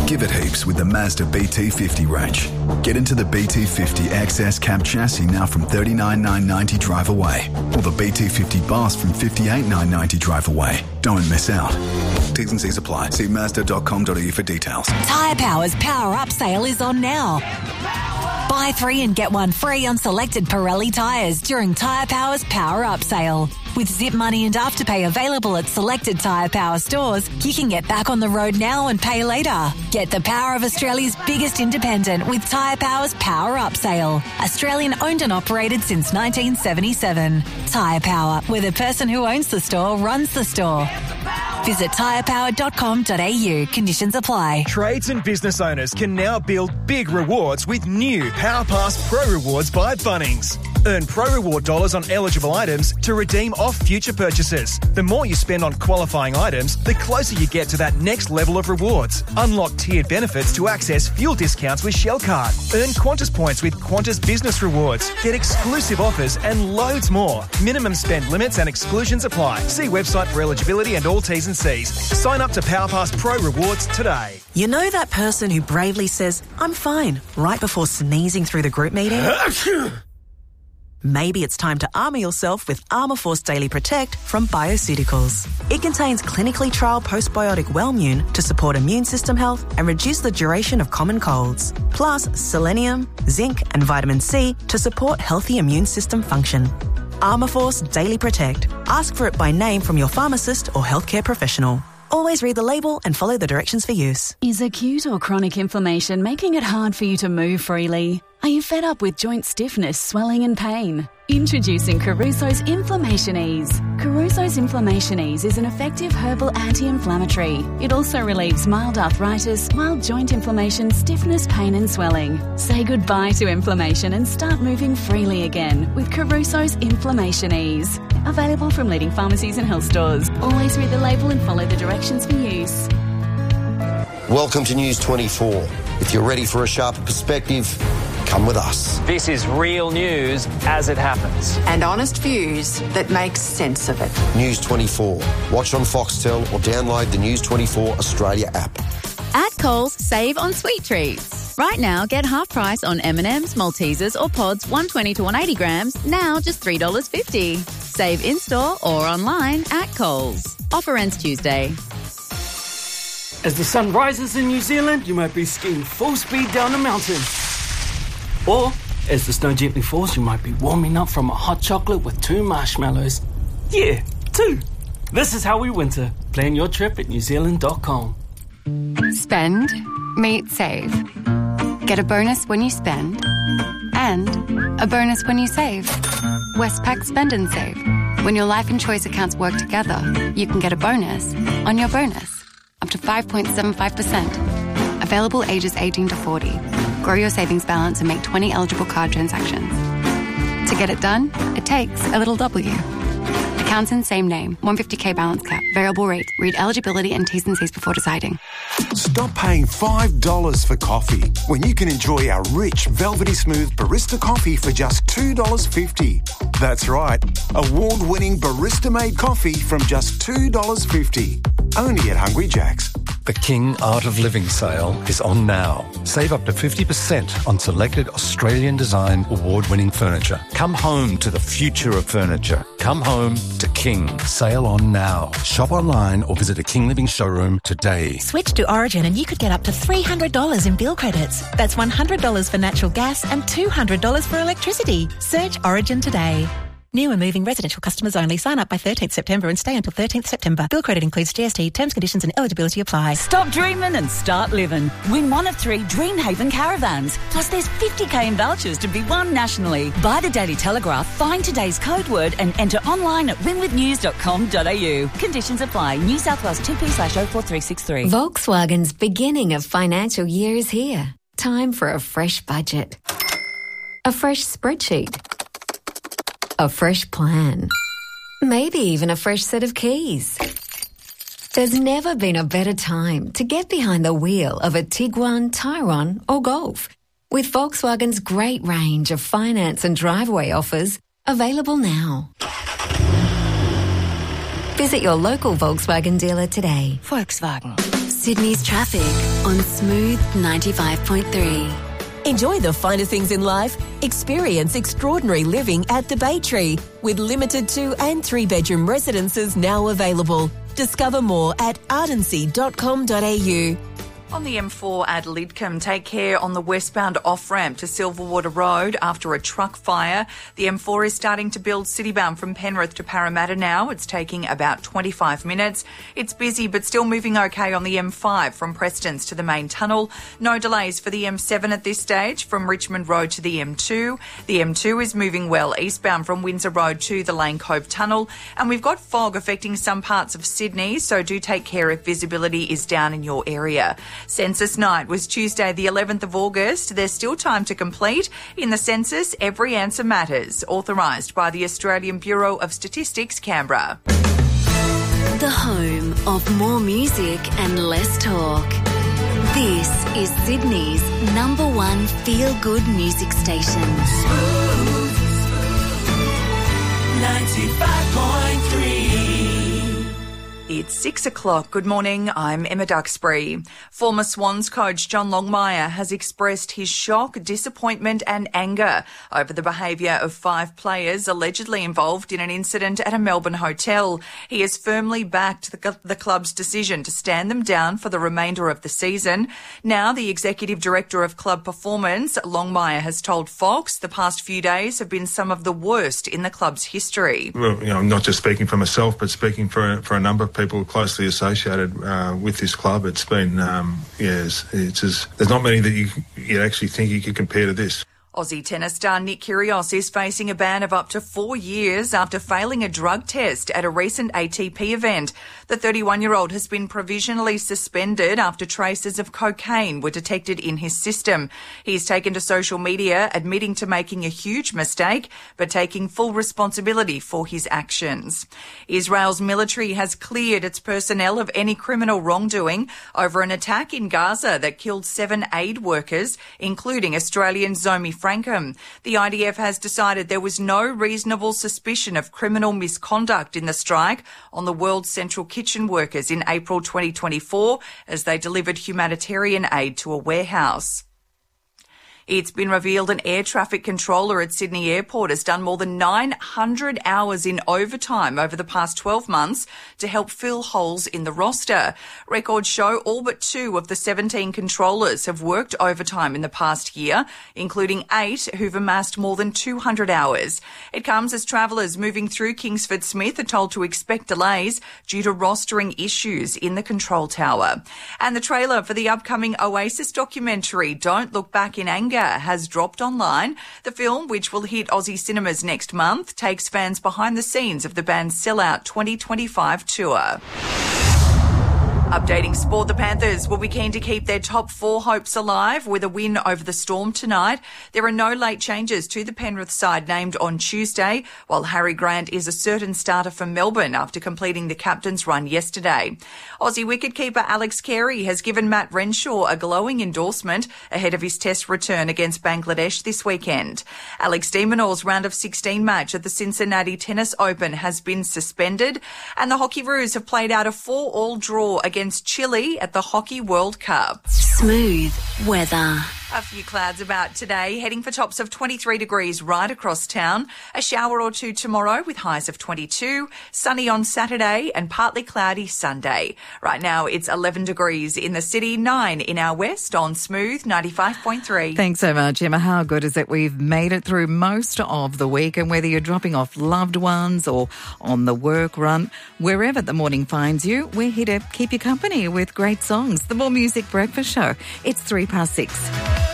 Give it heaps with the Mazda BT50 range. Get into the BT50 XS cab chassis now from $39,990 drive away. Or the BT50 Boss from $58,990 drive away. Don't miss out. T's and C's apply. See Mazda.com.au for details. Tyre Power's Power Up sale is on now. Buy 3 and get 1 free on selected Pirelli tyres during Tyre Power's Power Up sale. With Zip Money and Afterpay available at selected Tyre Power stores, you can get back on the road now and pay later. Get the power of Australia's biggest independent with Tyre Power's Power Up sale. Australian owned and operated since 1977. Tyre Power, where the person who owns the store runs the store. Visit tyrepower.com.au. Conditions apply. Trades and business owners can now build big rewards with new PowerPass Pro Rewards by Bunnings. Earn Pro Reward dollars on eligible items to redeem off future purchases. The more you spend on qualifying items, the closer you get to that next level of rewards. Unlock tiered benefits to access fuel discounts with Shell Card. Earn Qantas points with Qantas Business Rewards. Get exclusive offers and loads more. Minimum spend limits and exclusions apply. See website for eligibility and all T's and C's. Sign up to PowerPass Pro Rewards today. You know that person who bravely says, "I'm fine," right before sneezing through the group meeting? Maybe it's time to armour yourself with Armourforce Daily Protect from Bioceuticals. It contains clinically trialled postbiotic Wellmune to support immune system health and reduce the duration of common colds. Plus selenium, zinc and vitamin C to support healthy immune system function. Armourforce Daily Protect. Ask for it by name from your pharmacist or healthcare professional. Always read the label and follow the directions for use. Is acute or chronic inflammation making it hard for you to move freely? Are you fed up with joint stiffness, swelling and pain? Introducing Caruso's Inflammation Ease. Caruso's Inflammation Ease is an effective herbal anti-inflammatory. It also relieves mild arthritis, mild joint inflammation, stiffness, pain and swelling. Say goodbye to inflammation and start moving freely again with Caruso's Inflammation Ease. Available from leading pharmacies and health stores. Always read the label and follow the directions for use. Welcome to News 24. If you're ready for a sharper perspective, come with us. This is real news as it happens. And honest views that make sense of it. News 24. Watch on Foxtel or download the News 24 Australia app. At Coles, save on sweet treats. Right now, get half price on M&M's, Maltesers or Pods 120 to 180 grams, now just $3.50. Save in-store or online at Coles. Offer ends Tuesday. As the sun rises in New Zealand, you might be skiing full speed down a mountain. Or, as the snow gently falls, you might be warming up from a hot chocolate with 2 marshmallows. Yeah, 2. This is how we winter. Plan your trip at newzealand.com. Spend, meet, save. Get a bonus when you spend. And a bonus when you save. Westpac Spend and Save. When your life and choice accounts work together, you can get a bonus on your bonus. Up to 5.75%. Available ages 18 to 40. Grow your savings balance and make 20 eligible card transactions. To get it done, it takes a little W. Accounts in same name. 150k balance cap. Variable rate. Read eligibility and T's and C's before deciding. Stop paying $5 for coffee when you can enjoy our rich, velvety smooth barista coffee for just $2.50. That's right. Award-winning barista-made coffee from just $2.50. Only at Hungry Jack's. The King Art of Living sale is on now. Save up to 50% on selected Australian design award-winning furniture. Come home to the future of furniture. Come home to King. Sale on now. Shop online or visit a King Living showroom today. Switch to Origin and you could get up to $300 in bill credits. That's $100 for natural gas and $200 for electricity. Search Origin today. New and moving residential customers only. Sign up by 13th September and stay until 13th September. Bill credit includes GST. Terms, conditions and eligibility apply. Stop dreaming and start living. Win one of 3 Dreamhaven caravans. Plus there's 50k in vouchers to be won nationally. Buy the Daily Telegraph, find today's code word and enter online at winwithnews.com.au. Conditions apply. New South Wales 2P/04363. Volkswagen's beginning of financial year is here. Time for a fresh budget. A fresh spreadsheet. A fresh plan. Maybe even a fresh set of keys. There's never been a better time to get behind the wheel of a Tiguan, Tyrone or Golf. With Volkswagen's great range of finance and driveway offers available now. Visit your local Volkswagen dealer today. Volkswagen. Sydney's traffic on Smooth 95.3. Enjoy the finer things in life. Experience extraordinary living at the Bay Tree with limited 2 and 3 bedroom residences now available. Discover more at ardency.com.au. On the M4 at Lidcombe, take care on the westbound off-ramp to Silverwater Road after a truck fire. The M4 is starting to build citybound from Penrith to Parramatta now. It's taking about 25 minutes. It's busy but still moving okay on the M5 from Prestons to the main tunnel. No delays for the M7 at this stage from Richmond Road to the M2. The M2 is moving well eastbound from Windsor Road to the Lane Cove Tunnel. And we've got fog affecting some parts of Sydney, so do take care if visibility is down in your area. Census night was Tuesday the 11th of August. There's still time to complete. In the census, every answer matters. Authorised by the Australian Bureau of Statistics, Canberra. The home of more music and less talk. This is Sydney's #1 feel-good music station. Smooth 95.3. It's 6 o'clock. Good morning. I'm Emma Duxbury. Former Swans coach John Longmire has expressed his shock, disappointment and anger over the behaviour of 5 players allegedly involved in an incident at a Melbourne hotel. He has firmly backed the club's decision to stand them down for the remainder of the season. Now, the Executive Director of Club Performance, Longmire, has told Fox the past few days have been some of the worst in the club's history. Well, I'm not just speaking for myself, but speaking for a number of people closely associated with this club. It's been, there's not many that you actually think you could compare to this. Aussie tennis star Nick Kyrgios is facing a ban of up to 4 years after failing a drug test at a recent ATP event. The 31-year-old has been provisionally suspended after traces of cocaine were detected in his system. He's taken to social media admitting to making a huge mistake, but taking full responsibility for his actions. Israel's military has cleared its personnel of any criminal wrongdoing over an attack in Gaza that killed 7 aid workers, including Australian Zomi Frankham. The IDF has decided there was no reasonable suspicion of criminal misconduct in the strike on the World Central Kitchen workers in April 2024 as they delivered humanitarian aid to a warehouse. It's been revealed an air traffic controller at Sydney Airport has done more than 900 hours in overtime over the past 12 months to help fill holes in the roster. Records show all but 2 of the 17 controllers have worked overtime in the past year, including 8 who've amassed more than 200 hours. It comes as travellers moving through Kingsford Smith are told to expect delays due to rostering issues in the control tower. And the trailer for the upcoming Oasis documentary, Don't Look Back in Anger, has dropped online. The film, which will hit Aussie cinemas next month, takes fans behind the scenes of the band's Sellout 2025 tour. Updating sport, the Panthers will be keen to keep their top 4 hopes alive with a win over the Storm tonight. There are no late changes to the Penrith side named on Tuesday, while Harry Grant is a certain starter for Melbourne after completing the captain's run yesterday. Aussie wicketkeeper Alex Carey has given Matt Renshaw a glowing endorsement ahead of his test return against Bangladesh this weekend. Alex de Minaur's round of 16 match at the Cincinnati Tennis Open has been suspended, and the Hockey Roos have played out a 4-all draw against Chile at the Hockey World Cup. Smooth weather. A few clouds about today, heading for tops of 23 degrees right across town. A shower or 2 tomorrow with highs of 22. Sunny on Saturday and partly cloudy Sunday. Right now it's 11 degrees in the city, 9 in our west on Smooth 95.3. Thanks so much, Emma. How good is it we've made it through most of the week, and whether you're dropping off loved ones or on the work run, wherever the morning finds you, we're here to keep you company with great songs. The More Music Breakfast Show. It's 6:03.